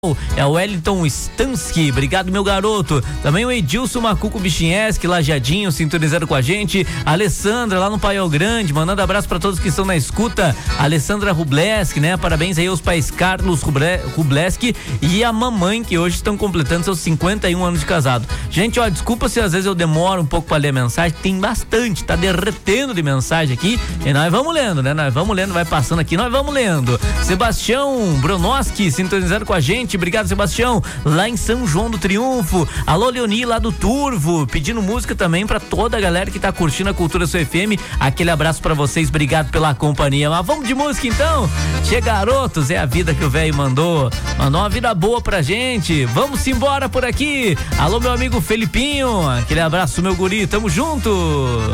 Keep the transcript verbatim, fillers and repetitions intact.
É o Wellington Stansky, obrigado meu garoto. Também o Edilson Macuco Bichinheski, Lajadinho, sintonizado com a gente. A Alessandra lá no Paiol Grande, mandando abraço para todos que estão na escuta. A Alessandra Rubleski, né? Parabéns aí aos pais Carlos Rubleski e a mamãe, que hoje estão completando seus cinquenta e um anos de casado. Gente, ó, desculpa se às vezes eu demoro um pouco para ler a mensagem, tem bastante, tá derretendo de mensagem aqui, e nós vamos lendo, né? Nós vamos lendo, vai passando aqui, nós vamos lendo. Sebastião Bronoski, sintonizado com a gente. Obrigado, Sebastião, lá em São João do Triunfo. Alô, Leoni, lá do Turvo, pedindo música também pra toda a galera que tá curtindo a Cultura Sul F M. Aquele abraço pra vocês, obrigado pela companhia. Mas vamos de música então? Che garotos, é a vida que o velho mandou. Mandou uma vida boa pra gente. Vamos embora por aqui. Alô, meu amigo Felipinho, aquele abraço, meu guri, tamo junto.